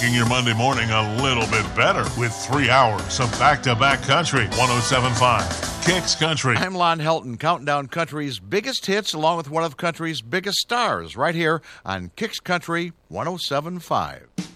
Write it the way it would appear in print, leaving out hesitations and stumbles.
making your Monday morning a little bit better with 3 hours of back-to-back country. 107.5 Kicks Country. I'm Lon Helton, counting down country's biggest hits along with one of country's biggest stars right here on Kicks Country 107.5.